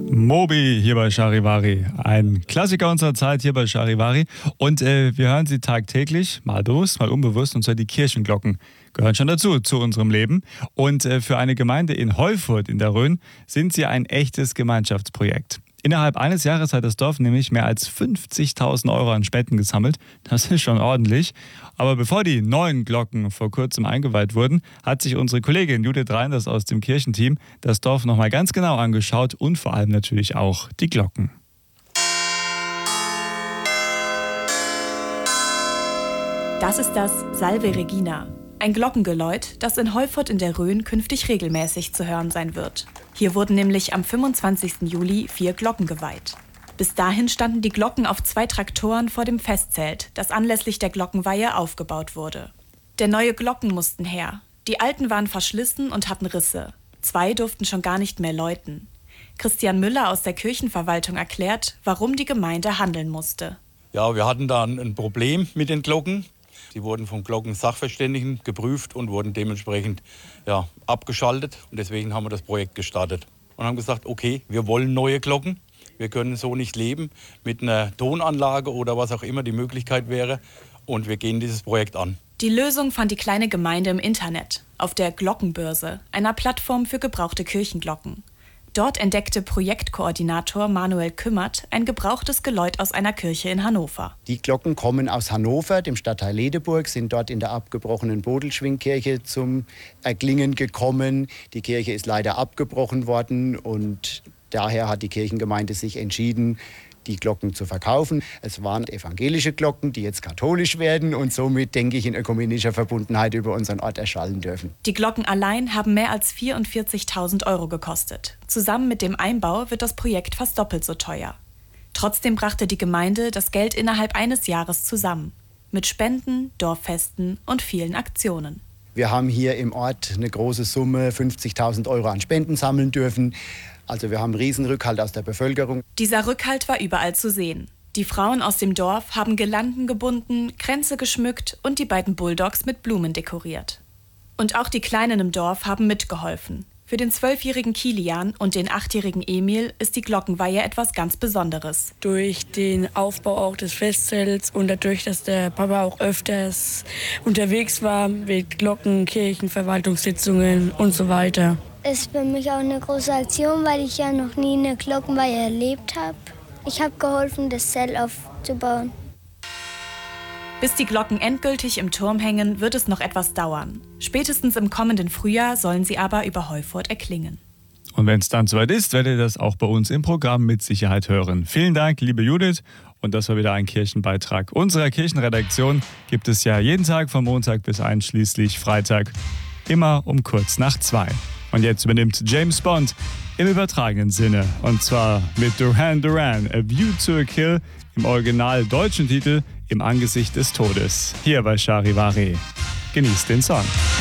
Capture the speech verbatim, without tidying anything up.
Moby hier bei Charivari, ein Klassiker unserer Zeit hier bei Charivari. Und äh, wir hören sie tagtäglich, mal bewusst, mal unbewusst, und zwar die Kirchenglocken gehören schon dazu, zu unserem Leben. Und äh, für eine Gemeinde in Heufurt in der Rhön sind sie ein echtes Gemeinschaftsprojekt. Innerhalb eines Jahres hat das Dorf nämlich mehr als fünfzigtausend Euro an Spenden gesammelt. Das ist schon ordentlich. Aber bevor die neuen Glocken vor kurzem eingeweiht wurden, hat sich unsere Kollegin Judith Reinders aus dem Kirchenteam das Dorf nochmal ganz genau angeschaut und vor allem natürlich auch die Glocken. Das ist das Salve Regina, ein Glockengeläut, das in Heufurt in der Rhön künftig regelmäßig zu hören sein wird. Hier wurden nämlich am fünfundzwanzigsten Juli vier Glocken geweiht. Bis dahin standen die Glocken auf zwei Traktoren vor dem Festzelt, das anlässlich der Glockenweihe aufgebaut wurde. Denn neue Glocken mussten her. Die alten waren verschlissen und hatten Risse. Zwei durften schon gar nicht mehr läuten. Christian Müller aus der Kirchenverwaltung erklärt, warum die Gemeinde handeln musste. Ja, wir hatten da ein Problem mit den Glocken. Die wurden vom Glockensachverständigen geprüft und wurden dementsprechend ja, abgeschaltet. Und deswegen haben wir das Projekt gestartet und haben gesagt, okay, wir wollen neue Glocken. Wir können so nicht leben mit einer Tonanlage oder was auch immer die Möglichkeit wäre. Und wir gehen dieses Projekt an. Die Lösung fand die kleine Gemeinde im Internet, auf der Glockenbörse, einer Plattform für gebrauchte Kirchenglocken. Dort entdeckte Projektkoordinator Manuel Kümmert ein gebrauchtes Geläut aus einer Kirche in Hannover. Die Glocken kommen aus Hannover, dem Stadtteil Ledeburg, sind dort in der abgebrochenen Bodelschwingkirche zum Erklingen gekommen. Die Kirche ist leider abgebrochen worden und daher hat die Kirchengemeinde sich entschieden, die Glocken zu verkaufen. Es waren evangelische Glocken, die jetzt katholisch werden und somit, denke ich, in ökumenischer Verbundenheit über unseren Ort erschallen dürfen. Die Glocken allein haben mehr als vierundvierzigtausend Euro gekostet. Zusammen mit dem Einbau wird das Projekt fast doppelt so teuer. Trotzdem brachte die Gemeinde das Geld innerhalb eines Jahres zusammen. Mit Spenden, Dorffesten und vielen Aktionen. Wir haben hier im Ort eine große Summe, fünfzigtausend Euro an Spenden sammeln dürfen. Also wir haben einen riesen Rückhalt aus der Bevölkerung. Dieser Rückhalt war überall zu sehen. Die Frauen aus dem Dorf haben Girlanden gebunden, Kränze geschmückt und die beiden Bulldogs mit Blumen dekoriert. Und auch die Kleinen im Dorf haben mitgeholfen. Für den zwölfjährigen Kilian und den achtjährigen Emil ist die Glockenweihe etwas ganz Besonderes. Durch den Aufbau auch des Festzelts und dadurch, dass der Papa auch öfters unterwegs war mit Glocken, Kirchen, Verwaltungssitzungen und so weiter. Ist für mich auch eine große Aktion, weil ich ja noch nie eine Glockenweihe erlebt habe. Ich habe geholfen, das Zelt aufzubauen. Bis die Glocken endgültig im Turm hängen, wird es noch etwas dauern. Spätestens im kommenden Frühjahr sollen sie aber über Heufurt erklingen. Und wenn es dann soweit ist, werdet ihr das auch bei uns im Programm mit Sicherheit hören. Vielen Dank, liebe Judith. Und das war wieder ein Kirchenbeitrag unserer Kirchenredaktion. Gibt es ja jeden Tag von Montag bis einschließlich Freitag. Immer um kurz nach zwei. Und jetzt übernimmt James Bond im übertragenen Sinne. Und zwar mit Duran Duran, A View to a Kill, im original deutschen Titel Im Angesicht des Todes. Hier bei Charivari. Genießt den Song.